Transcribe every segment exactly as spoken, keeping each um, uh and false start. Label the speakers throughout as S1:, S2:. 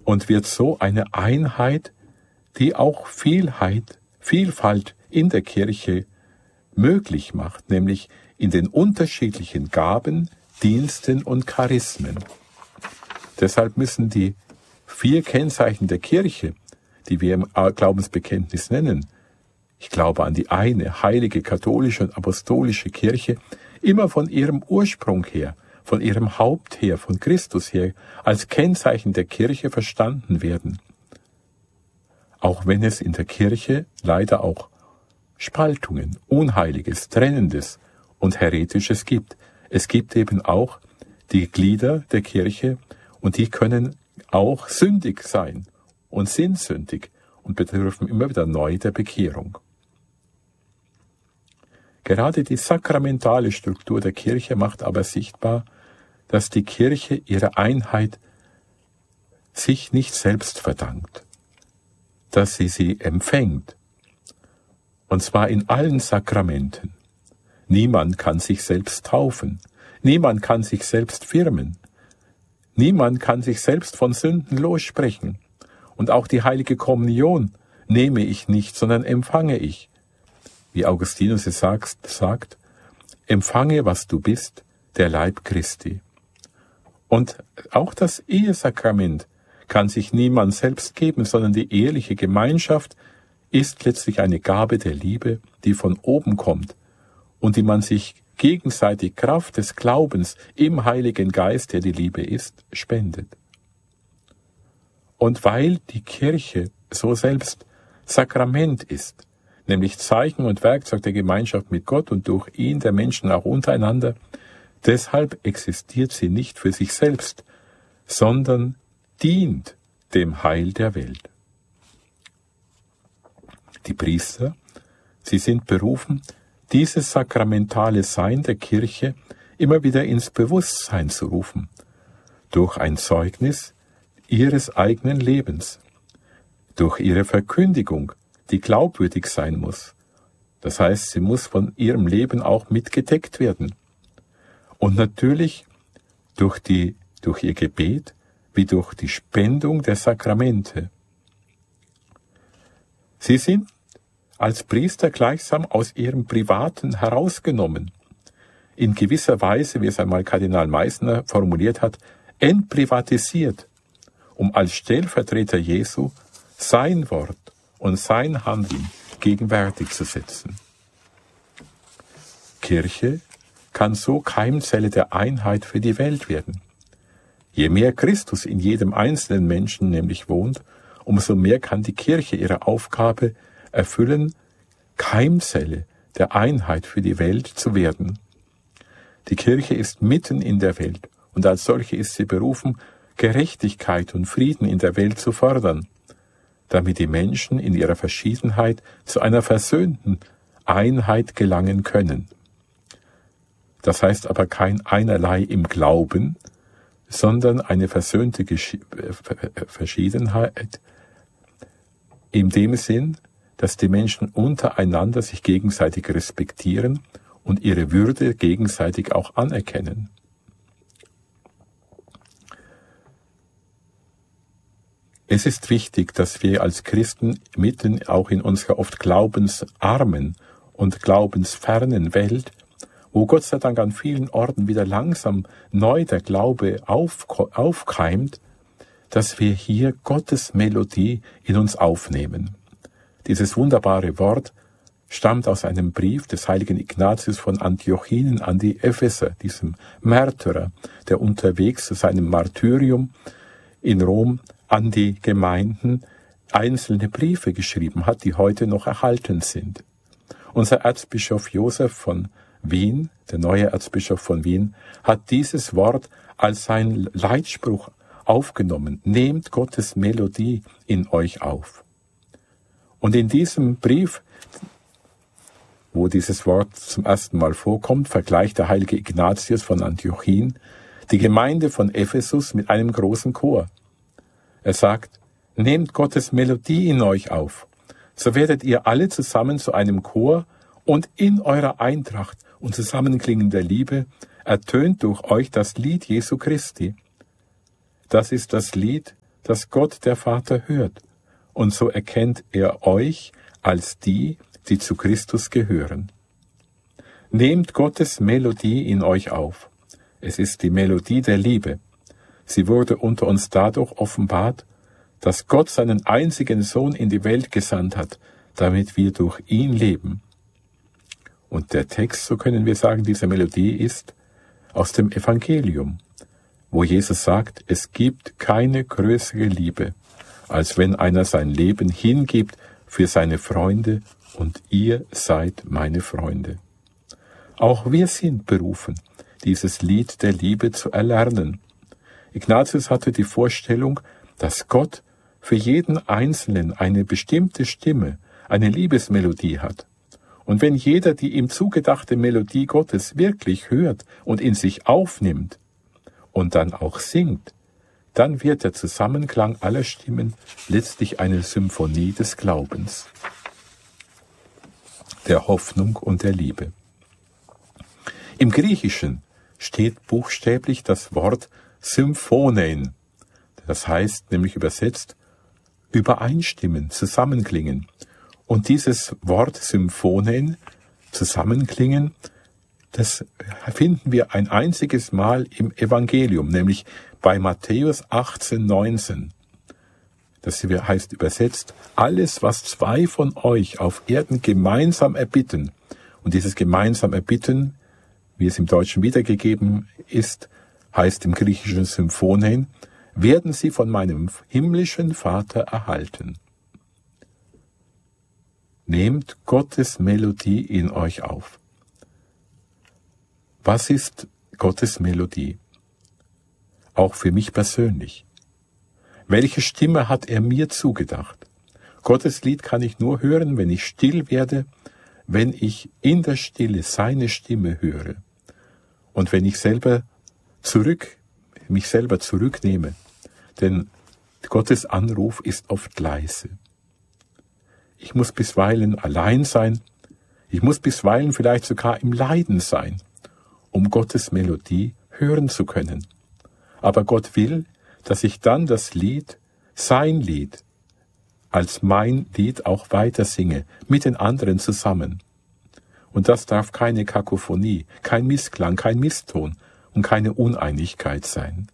S1: und wird so eine Einheit, die auch Vielheit, Vielfalt in der Kirche möglich macht, nämlich in den unterschiedlichen Gaben, Diensten und Charismen. Deshalb müssen die vier Kennzeichen der Kirche, die wir im Glaubensbekenntnis nennen, ich glaube an die eine heilige katholische und apostolische Kirche, immer von ihrem Ursprung her, von ihrem Haupt her, von Christus her, als Kennzeichen der Kirche verstanden werden. Auch wenn es in der Kirche leider auch Spaltungen, Unheiliges, Trennendes und Heretisches gibt. Es gibt eben auch die Glieder der Kirche und die können auch sündig sein und sind sündig und bedürfen immer wieder neu der Bekehrung. Gerade die sakramentale Struktur der Kirche macht aber sichtbar, dass die Kirche ihre Einheit sich nicht selbst verdankt, dass sie sie empfängt, und zwar in allen Sakramenten. Niemand kann sich selbst taufen, niemand kann sich selbst firmen, niemand kann sich selbst von Sünden lossprechen, und auch die heilige Kommunion nehme ich nicht, sondern empfange ich. Wie Augustinus es sagt, sagt, empfange, was du bist, der Leib Christi. Und auch das Ehesakrament kann sich niemand selbst geben, sondern die eheliche Gemeinschaft ist letztlich eine Gabe der Liebe, die von oben kommt und die man sich gegenseitig Kraft des Glaubens im Heiligen Geist, der die Liebe ist, spendet. Und weil die Kirche so selbst Sakrament ist, nämlich Zeichen und Werkzeug der Gemeinschaft mit Gott und durch ihn der Menschen auch untereinander, deshalb existiert sie nicht für sich selbst, sondern dient dem Heil der Welt. Die Priester, sie sind berufen, dieses sakramentale Sein der Kirche immer wieder ins Bewusstsein zu rufen, durch ein Zeugnis ihres eigenen Lebens, durch ihre Verkündigung, die glaubwürdig sein muss. Das heißt, sie muss von ihrem Leben auch mitgedeckt werden. Und natürlich durch, die, durch ihr Gebet wie durch die Spendung der Sakramente. Sie sind als Priester gleichsam aus ihrem Privaten herausgenommen. In gewisser Weise, wie es einmal Kardinal Meissner formuliert hat, entprivatisiert, um als Stellvertreter Jesu sein Wort und sein Handeln gegenwärtig zu setzen. Kirche kann so Keimzelle der Einheit für die Welt werden. Je mehr Christus in jedem einzelnen Menschen nämlich wohnt, umso mehr kann die Kirche ihre Aufgabe erfüllen, Keimzelle der Einheit für die Welt zu werden. Die Kirche ist mitten in der Welt und als solche ist sie berufen, Gerechtigkeit und Frieden in der Welt zu fördern, damit die Menschen in ihrer Verschiedenheit zu einer versöhnten Einheit gelangen können. Das heißt aber kein Einerlei im Glauben, sondern eine versöhnte Gesch- Verschiedenheit in dem Sinn, dass die Menschen untereinander sich gegenseitig respektieren und ihre Würde gegenseitig auch anerkennen. Es ist wichtig, dass wir als Christen mitten auch in unserer oft glaubensarmen und glaubensfernen Welt, wo Gott sei Dank an vielen Orten wieder langsam neu der Glaube auf, aufkeimt, dass wir hier Gottes Melodie in uns aufnehmen. Dieses wunderbare Wort stammt aus einem Brief des heiligen Ignatius von Antiochien an die Epheser, diesem Märtyrer, der unterwegs zu seinem Martyrium in Rom an die Gemeinden einzelne Briefe geschrieben hat, die heute noch erhalten sind. Unser Erzbischof Josef von Wien, der neue Erzbischof von Wien, hat dieses Wort als sein Leitspruch aufgenommen. Nehmt Gottes Melodie in euch auf. Und in diesem Brief, wo dieses Wort zum ersten Mal vorkommt, vergleicht der heilige Ignatius von Antiochien die Gemeinde von Ephesus mit einem großen Chor. Er sagt, nehmt Gottes Melodie in euch auf, so werdet ihr alle zusammen zu einem Chor und in eurer Eintracht und zusammenklingender Liebe ertönt durch euch das Lied Jesu Christi. Das ist das Lied dass Gott der Vater hört, und so erkennt er euch als die, die zu Christus gehören. Nehmt Gottes Melodie in euch auf. Es ist die Melodie der Liebe. Sie wurde unter uns dadurch offenbart, dass Gott seinen einzigen Sohn in die Welt gesandt hat, damit wir durch ihn leben. Und der Text, so können wir sagen, dieser Melodie ist aus dem Evangelium, wo Jesus sagt, es gibt keine größere Liebe, als wenn einer sein Leben hingibt für seine Freunde, und ihr seid meine Freunde. Auch wir sind berufen, dieses Lied der Liebe zu erlernen. Ignatius hatte die Vorstellung, dass Gott für jeden Einzelnen eine bestimmte Stimme, eine Liebesmelodie hat. Und wenn jeder die ihm zugedachte Melodie Gottes wirklich hört und in sich aufnimmt und dann auch singt, dann wird der Zusammenklang aller Stimmen letztlich eine Symphonie des Glaubens, der Hoffnung und der Liebe. Im Griechischen steht buchstäblich das Wort Symphonein. Das heißt nämlich übersetzt übereinstimmen, zusammenklingen. Und dieses Wort Symphonein, zusammenklingen, das finden wir ein einziges Mal im Evangelium, nämlich bei Matthäus achtzehn, neunzehn. Das heißt übersetzt, alles, was zwei von euch auf Erden gemeinsam erbitten, und dieses gemeinsam erbitten, wie es im Deutschen wiedergegeben ist, heißt im Griechischen Symphonein, werden sie von meinem himmlischen Vater erhalten. Nehmt Gottes Melodie in euch auf. Was ist Gottes Melodie? Auch für mich persönlich. Welche Stimme hat er mir zugedacht? Gottes Lied kann ich nur hören, wenn ich still werde, wenn ich in der Stille seine Stimme höre und wenn ich selber zurück, mich selber zurücknehme. Denn Gottes Anruf ist oft leise. Ich muss bisweilen allein sein, ich muss bisweilen vielleicht sogar im Leiden sein, um Gottes Melodie hören zu können. Aber Gott will, dass ich dann das Lied, sein Lied, als mein Lied auch weiter singe, mit den anderen zusammen. Und das darf keine Kakophonie, kein Missklang, kein Misston und keine Uneinigkeit sein.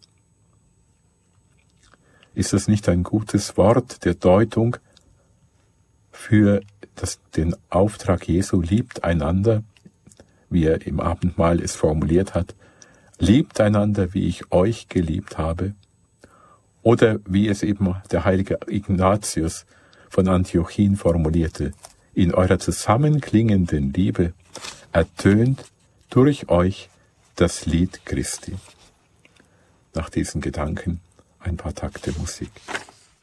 S1: Ist das nicht ein gutes Wort der Deutung für das, den Auftrag Jesu, liebt einander, wie er im Abendmahl es formuliert hat, liebt einander, wie ich euch geliebt habe? Oder wie es eben der heilige Ignatius von Antiochien formulierte, in eurer zusammenklingenden Liebe ertönt durch euch das Lied Christi. Nach diesen Gedanken ein paar Takte Musik.